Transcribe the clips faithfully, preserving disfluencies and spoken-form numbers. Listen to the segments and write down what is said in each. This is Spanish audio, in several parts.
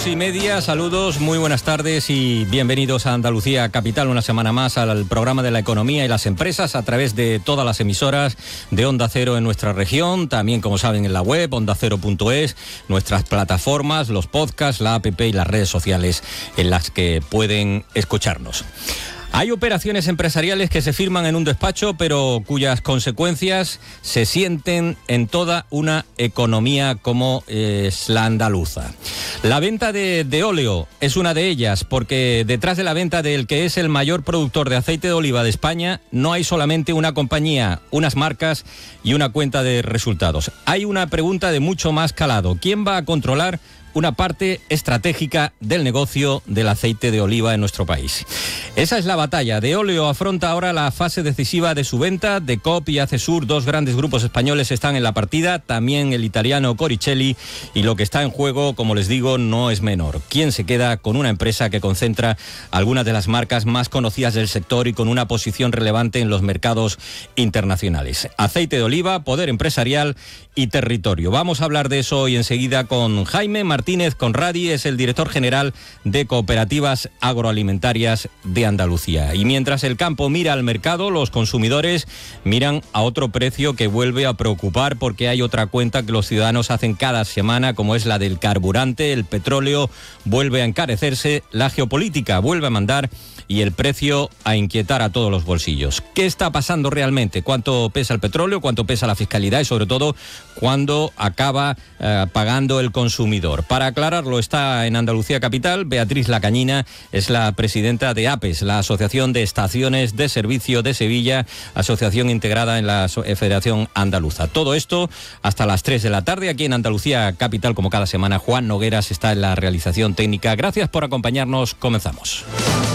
Dos y media, saludos, muy buenas tardes y bienvenidos a Andalucía Capital, una semana más al programa de la economía y las empresas a través de todas las emisoras de Onda Cero en nuestra región, también como saben en la web, onda cero punto es, nuestras plataformas, los podcasts, la app y las redes sociales en las que pueden escucharnos. Hay operaciones empresariales que se firman en un despacho, pero cuyas consecuencias se sienten en toda una economía como es la andaluza. La venta de, de óleo es una de ellas, porque detrás de la venta del que es el mayor productor de aceite de oliva de España, no hay solamente una compañía, unas marcas y una cuenta de resultados. Hay una pregunta de mucho más calado. ¿Quién va a controlar una parte estratégica del negocio del aceite de oliva en nuestro país? Esa es la batalla. De Óleo afronta ahora la fase decisiva de su venta. De Coop y Acesur, dos grandes grupos españoles, están en la partida, también el italiano Coricelli, y lo que está en juego, como les digo, no es menor. ¿Quién se queda con una empresa que concentra algunas de las marcas más conocidas del sector y con una posición relevante en los mercados internacionales? Aceite de oliva, poder empresarial y territorio. Vamos a hablar de eso hoy enseguida con Jaime Martínez Conradi, es el director general de Cooperativas Agroalimentarias de Andalucía. Y mientras el campo mira al mercado, los consumidores miran a otro precio que vuelve a preocupar, porque hay otra cuenta que los ciudadanos hacen cada semana, como es la del carburante. El petróleo vuelve a encarecerse, la geopolítica vuelve a mandar y el precio a inquietar a todos los bolsillos. ¿Qué está pasando realmente? ¿Cuánto pesa el petróleo? ¿Cuánto pesa la fiscalidad? Y sobre todo, ¿cuándo acaba eh, pagando el consumidor? Para aclararlo, está en Andalucía Capital Beatriz Lacañina, es la presidenta de APES, la Asociación de Estaciones de Servicio de Sevilla, asociación integrada en la Federación Andaluza. Todo esto hasta las tres de la tarde aquí en Andalucía Capital, como cada semana. Juan Nogueras está en la realización técnica. Gracias por acompañarnos. Comenzamos.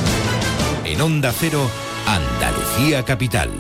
En Onda Cero, Andalucía Capital.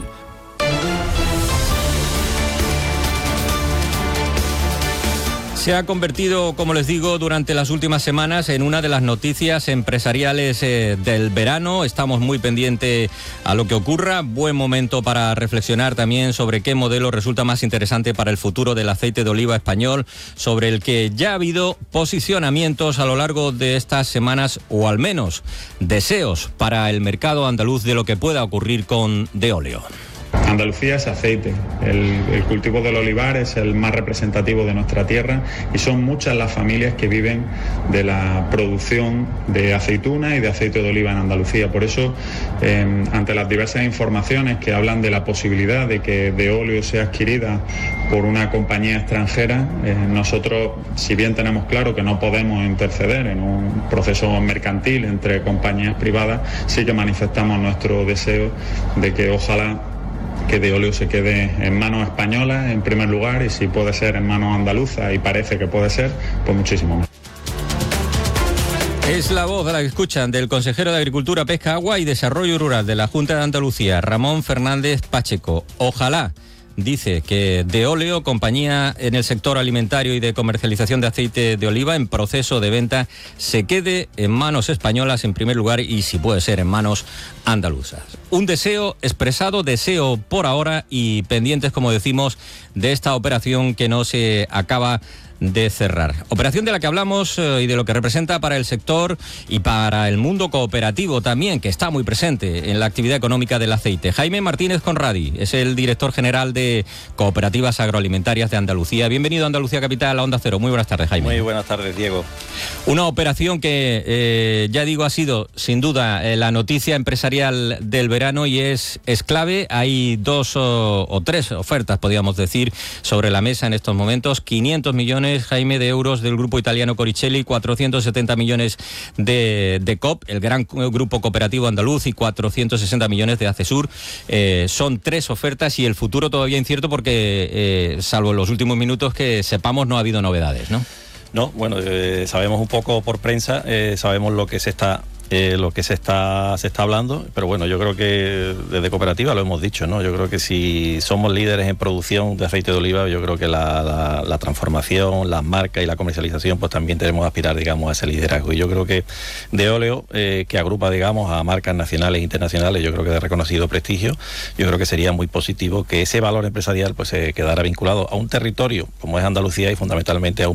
Se ha convertido, como les digo, durante las últimas semanas en una de las noticias empresariales eh, del verano. Estamos muy pendientes a lo que ocurra. Buen momento para reflexionar también sobre qué modelo resulta más interesante para el futuro del aceite de oliva español, sobre el que ya ha habido posicionamientos a lo largo de estas semanas, o al menos deseos para el mercado andaluz de lo que pueda ocurrir con De Óleo. Andalucía es aceite, el, el cultivo del olivar es el más representativo de nuestra tierra y son muchas las familias que viven de la producción de aceituna y de aceite de oliva en Andalucía. Por eso, eh, ante las diversas informaciones que hablan de la posibilidad de que De Óleo sea adquirida por una compañía extranjera, eh, nosotros, si bien tenemos claro que no podemos interceder en un proceso mercantil entre compañías privadas, sí que manifestamos nuestro deseo de que ojalá que De Óleo se quede en manos españolas en primer lugar, y si puede ser en manos andaluzas, y parece que puede ser, pues muchísimo más. Es la voz de la que escuchan del consejero de Agricultura, Pesca, Agua y Desarrollo Rural de la Junta de Andalucía, Ramón Fernández Pacheco. Ojalá, dice, que De Óleo, compañía en el sector alimentario y de comercialización de aceite de oliva en proceso de venta, se quede en manos españolas en primer lugar y, si puede ser, en manos andaluzas. Un deseo expresado, deseo por ahora, y pendientes, como decimos, de esta operación que no se acaba de cerrar. Operación de la que hablamos eh, y de lo que representa para el sector y para el mundo cooperativo también, que está muy presente en la actividad económica del aceite. Jaime Martínez Conradi es el director general de Cooperativas Agroalimentarias de Andalucía. Bienvenido a Andalucía Capital, a Onda Cero. Muy buenas tardes, Jaime. Muy buenas tardes, Diego. Una operación que, eh, ya digo, ha sido sin duda eh, la noticia empresarial del verano y es, es clave. Hay dos o, o tres ofertas, podríamos decir, sobre la mesa en estos momentos. quinientos millones, Jaime, de euros del grupo italiano Coricelli, cuatrocientos setenta millones de, de Coop, el gran grupo cooperativo andaluz, y cuatrocientos sesenta millones de Acesur. Eh, son tres ofertas y el futuro todavía incierto porque, eh, salvo en los últimos minutos que sepamos, no ha habido novedades, ¿no? No, bueno, eh, sabemos un poco por prensa, eh, sabemos lo que se está eh, lo que se está se está hablando, pero bueno, yo creo que desde Cooperativa lo hemos dicho, ¿no? Yo creo que si somos líderes en producción de aceite de oliva, yo creo que la, la, la transformación, las marcas y la comercialización, pues también tenemos que aspirar, digamos, a ese liderazgo. Y yo creo que De Óleo, eh, que agrupa, digamos, a marcas nacionales e internacionales, yo creo que de reconocido prestigio, yo creo que sería muy positivo que ese valor empresarial pues se quedara vinculado a un territorio como es Andalucía y fundamentalmente a un